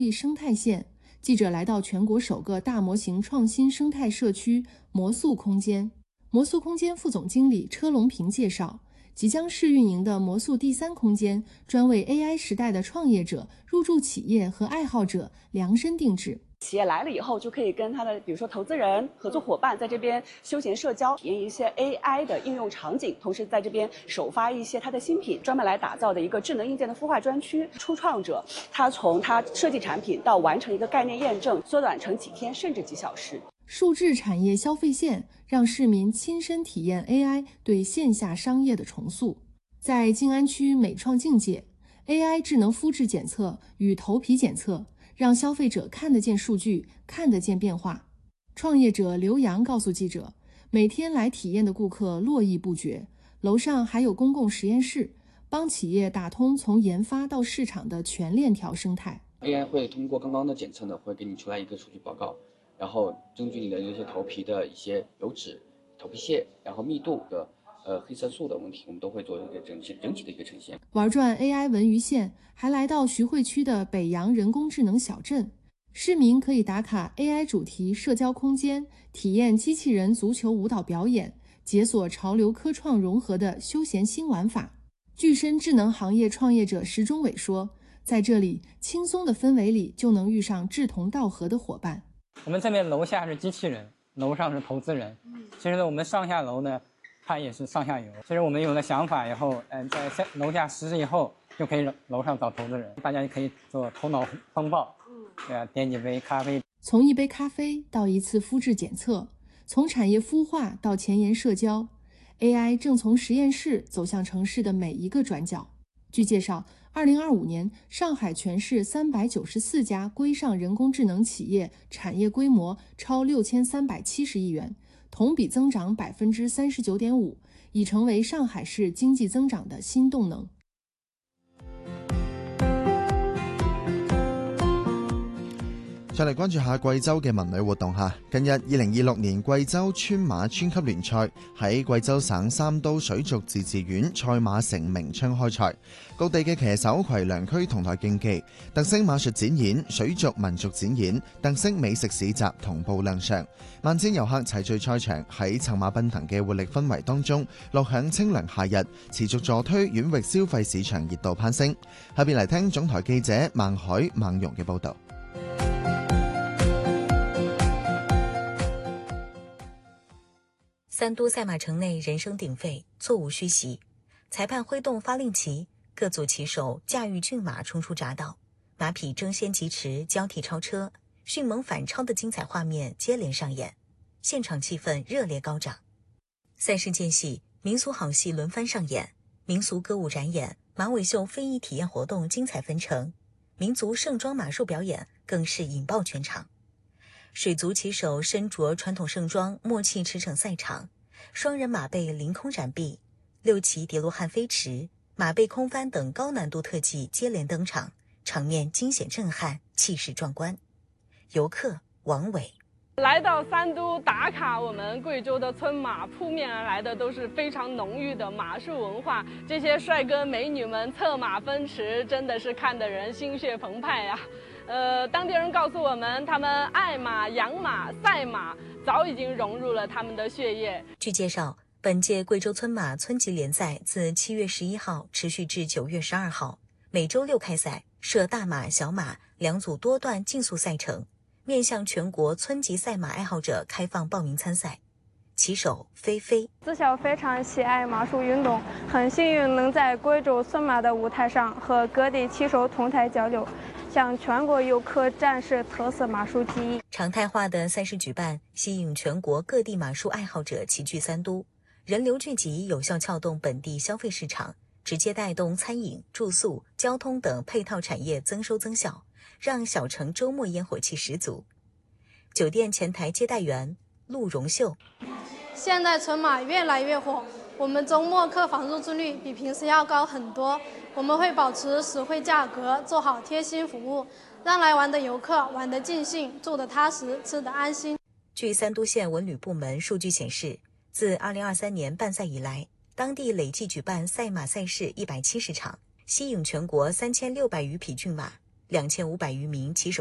生态线，记者来到全国首个大模型创新生态社区魔素空间。魔素空间副总经理车龙平介绍，即将试运营的魔素第3空间专为 AI 时代的创业者、入驻企业和爱好者量身定制。 企业来了以后，就可以跟他的比如说投资人、合作伙伴在这边休闲社交，体验一些 AI 的应用场景，同时在这边首发一些他的新品，专门来打造的一个智能硬件的孵化专区。初创者他从他设计产品到完成一个概念验证，缩短成几天甚至几小时。 数字产业消费线让市民亲身体验 AI 对线下商业的重塑。在静安区美创境界 ，AI 智能肤质检测与头皮检测，让消费者看得见数据，看得见变化。创业者刘洋告诉记者，每天来体验的顾客络绎不绝，楼上还有公共实验室，帮企业打通从研发到市场的全链条生态。 AI 会通过刚刚的检测呢，会给你出来一个数据报告，然后根据你的这些头皮的一些油脂、头皮屑，然后密度的黑色素的问题，我们都会做一个整体的一个呈现。 玩转 AI 文娱线，还来到徐汇区的北洋人工智能小镇，市民可以打卡 AI 主题社交空间，体验机器人足球舞蹈表演，解锁潮流科创融合的休闲新玩法。具身智能行业创业者石忠伟说，在这里轻松的氛围里就能遇上志同道合的伙伴。 我们这边楼下是机器人，楼上是投资人。其实呢，我们上下楼呢，它也是上下游。其实我们有了想法以后，在楼下实施以后，就可以楼上找投资人，大家也可以做头脑风暴，对啊，点几杯咖啡。 从一杯咖啡到一次肤质检测，从产业孵化到前沿社交 ，AI 正从实验室走向城市的每一个转角。据介绍，2025年上海全市394家规上人工智能企业产业规模超6370亿元，同比增长39.5%，已成为上海市经济增長的新動能。 再嚟關注下貴州嘅文旅活動嚇。近日2026年貴州川馬村級聯賽喺貴州省三都水族自治縣賽馬城鳴槍開賽，各地嘅騎手攜良區同台競技，特色馬術展演、水族民族展演、特色美食市集同步亮相，萬千遊客齊聚賽場，喺策馬奔騰嘅活力氛圍當中，樂享清涼夏日，持續助推縣域消費市場熱度攀升。下邊嚟聽總台記者孟海、孟容嘅報導。 三都赛马城内人声鼎沸，座无虚席。裁判挥动发令旗，各组骑手驾驭骏马冲出闸道，马匹争先疾驰，交替超车，迅猛反超的精彩画面接连上演，现场气氛热烈高涨。赛事间隙，民俗好戏轮番上演，民俗歌舞展演、马尾秀非遗体验活动精彩纷呈，民族盛装马术表演更是引爆全场。水族骑手身着传统盛装，默契驰骋赛场，双人马背凌空展臂，6骑叠罗汉飞驰，马背空翻等高难度特技接连登场，场面惊险震撼，气势壮观。游客王伟来到三都打卡我们贵州的村马，扑面而来的都是非常浓郁的马术文化，这些帅哥美女们策马奔驰，真的是看得人心血澎湃呀。当地人告诉我们，他们爱马、养马、赛马早已经融入了他们的血液。 据介绍，本届贵州村马村级联赛自7月11号持续至9月12号，每周6开赛，设大马、小马2组多段竞速赛程，面向全国村级赛马爱好者开放报名参赛。骑手菲菲自小非常喜爱马术运动，很幸运能在贵州村马的舞台上和各地骑手同台交流，向全国游客展示特色马术技艺。 常态化的赛事举办，吸引全国各地马术爱好者齐聚三都，人流聚集有效撬动本地消费市场，直接带动餐饮、住宿、交通等配套产业增收增效，让小城周末烟火气十足。酒店前台接待员陆荣秀， 现在村马越来越火，我们周末客房入住率比平时要高很多，我们会保持实惠价格，做好贴心服务，让来玩的游客玩得尽兴，住得踏实，吃得安心。 据三都县文旅部门数据显示，自2023年办赛以来，当地累计举办赛马赛事170场，吸引全国3600余匹骏马 2500余名骑手